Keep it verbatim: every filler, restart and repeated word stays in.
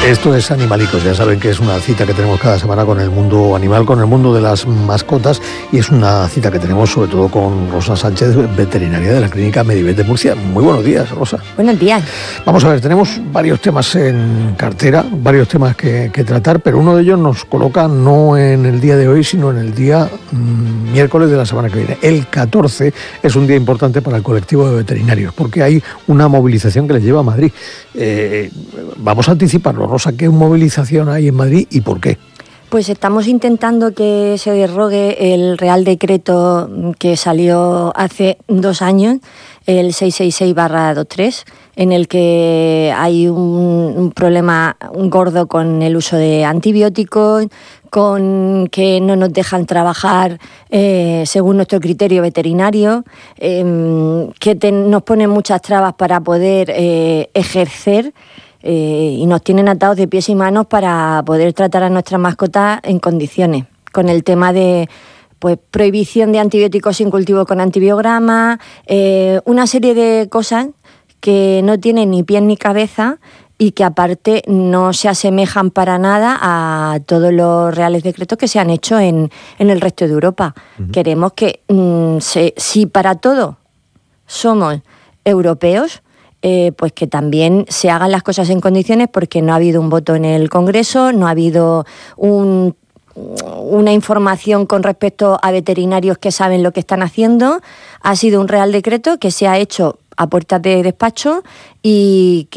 Esto es Animalicos, ya saben que es una cita que tenemos cada semana con el mundo animal, con el mundo de las mascotas, y es una cita que tenemos sobre todo con Rosa Sánchez, veterinaria de la Clínica Medivet de Murcia. Muy buenos días, Rosa. Buenos días. Vamos a ver, tenemos varios temas en cartera, varios temas que, que tratar, pero uno de ellos nos coloca no en el día de hoy, sino en el día mmm, miércoles de la semana que viene. El catorce es un día importante para el colectivo de veterinarios, porque hay una movilización que les lleva a Madrid. Eh, vamos a anticiparlo, Rosa, ¿qué movilización hay en Madrid y por qué? Pues estamos intentando que se derrogue el Real Decreto que salió hace dos años, el seiscientos sesenta y seis barra veintitrés, en el que hay un, un problema gordo con el uso de antibióticos, con que no nos dejan trabajar eh, según nuestro criterio veterinario, eh, que te, nos ponen muchas trabas para poder eh, ejercer eh, y nos tienen atados de pies y manos para poder tratar a nuestras mascotas en condiciones, con el tema de pues prohibición de antibióticos sin cultivo con antibiograma, eh, una serie de cosas que no tienen ni pies ni cabeza y que aparte no se asemejan para nada a todos los reales decretos que se han hecho en, en el resto de Europa. Uh-huh. Queremos que, mmm, se, si para todo somos europeos, eh, pues que también se hagan las cosas en condiciones, porque no ha habido un voto en el Congreso, no ha habido un, una información con respecto a veterinarios que saben lo que están haciendo. Ha sido un real decreto que se ha hecho a puertas de despacho y que